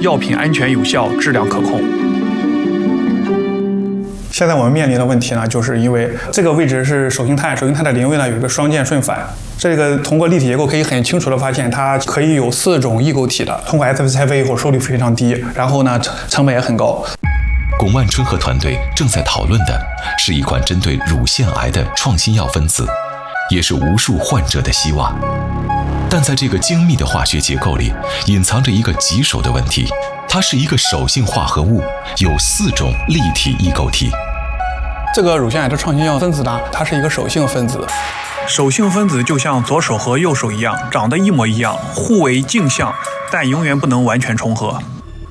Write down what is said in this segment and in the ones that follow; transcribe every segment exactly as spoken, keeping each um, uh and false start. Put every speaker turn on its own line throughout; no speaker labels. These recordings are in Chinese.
药品安全有效，质量可控。现在我们面临的问题呢，就是因为这个位置是手性钛，手性钛的邻位呢有一个双键顺反，这个通过立体结构可以很清楚的发现，它可以有四种异构体的。通过 S F 拆分以后，收率非常低，然后呢成本也很高。
龚万春和团队正在讨论的是一款针对乳腺癌的创新药分子，也是无数患者的希望。但在这个精密的化学结构里，隐藏着一个棘手的问题。它是一个手性化合物，有四种立体异构体。
这个乳腺癌的创新药分子呢，它是一个手性分子。手性分子就像左手和右手一样，长得一模一样，互为镜像，但永远不能完全重合。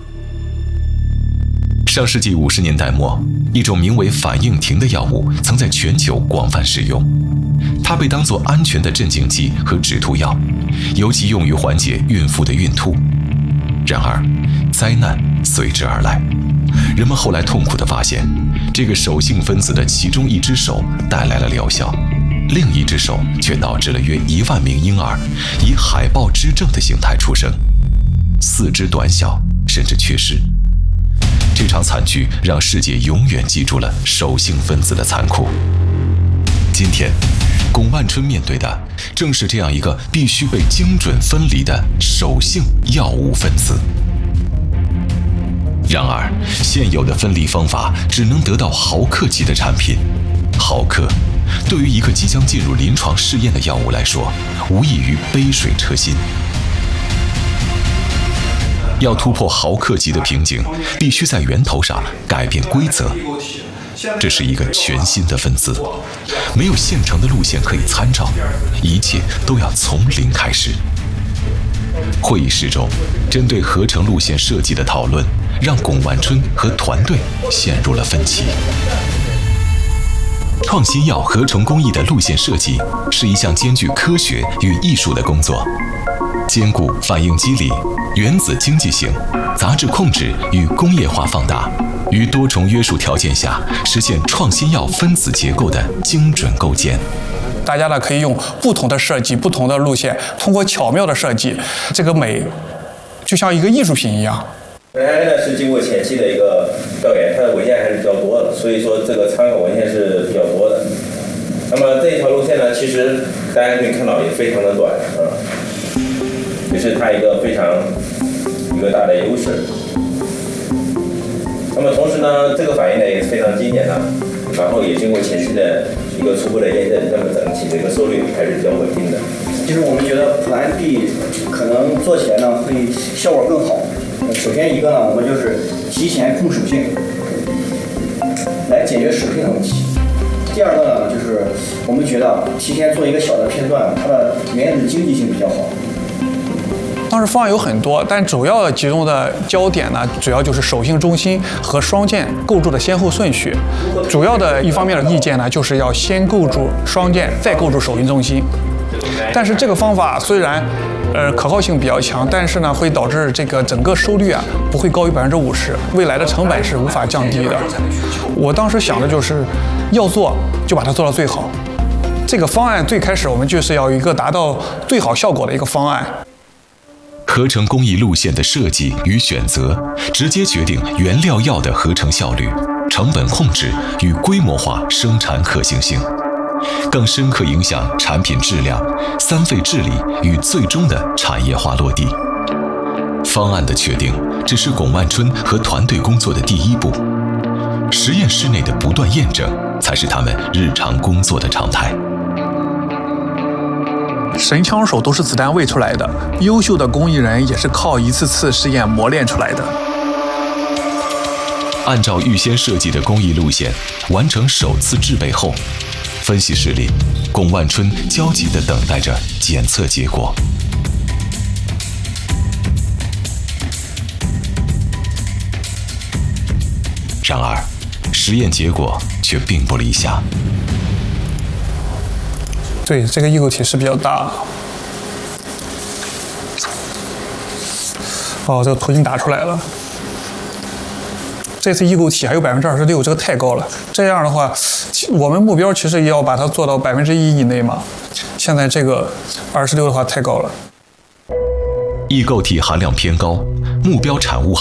上世纪五十年代末，一种名为反应停的药物曾在全球广泛使用，它被当作安全的镇静剂和止吐药，尤其用于缓解孕妇的孕吐。然而，灾难随之而来。人们后来痛苦地发现，这个手性分子的其中一只手带来了疗效，另一只手却导致了约一万名婴儿以海豹肢症的形态出生，四肢短小甚至缺失。这场惨剧让世界永远记住了手性分子的残酷。今天，龚万春面对的正是这样一个必须被精准分离的手性药物分子。然而，现有的分离方法只能得到毫克级的产品。毫克，对于一个即将进入临床试验的药物来说，无异于杯水车薪。要突破毫克级的瓶颈，必须在源头上改变规则。这是一个全新的分子，没有现成的路线可以参照，一切都要从零开始。会议室中，针对合成路线设计的讨论，让龚万春和团队陷入了分歧。创新药合成工艺的路线设计是一项兼具科学与艺术的工作，兼顾反应机理、原子经济性、杂质控制与工业化放大，于多重约束条件下实现创新药分子结构的精准构建。
大家呢可以用不同的设计、不同的路线，通过巧妙的设计，这个美就像一个艺术品一样。
本来呢是经过前期的一个调研，它的文件还是比较多的，所以说这个参考文献是比较多的。那么这一条路线呢，其实大家可以看到也非常的短啊，也是它一个非常一个大的优势。那么同时呢，这个反应呢也是非常经典的，然后也经过前期的一个初步的验证，那么整体的一个收率还是比较稳定的。
其实我们觉得Plan B可能做起来呢会效果更好。首先一个呢，我们就是提前控属性，来解决属性的问题。第二个呢，就是我们觉得提前做一个小的片段，它的原子经济性比较好。
当时方案有很多，但主要集中的焦点呢，主要就是手性中心和双键构筑的先后顺序。主要的一方面的意见呢，就是要先构筑双键，再构筑手性中心。但是这个方法虽然呃可靠性比较强，但是呢会导致这个整个收率啊不会高于百分之五十，未来的成本是无法降低的。我当时想的就是要做就把它做到最好。这个方案最开始我们就是要一个达到最好效果的一个方案。
合成工艺路线的设计与选择，直接决定原料药的合成效率、成本控制与规模化生产可行性，更深刻影响产品质量、三费治理与最终的产业化落地。方案的确定只是龚万春和团队工作的第一步，实验室内的不断验证才是他们日常工作的常态。
神枪手都是子弹喂出来的，优秀的工艺人也是靠一次次试验磨练出来的。
按照预先设计的工艺路线完成首次制备后，分析室里，龚万春焦急地等待着检测结果。然而，实验结果却并不理想。
对，这个异构体是比较大。哦，这个图已经打出来了。这次异构体还有百分之二十六，这个太高了。这样的话，我们目标其实也要把它做到百分之一以内嘛。现在这个二十六的话太高了。
异构体含量偏高，目标产物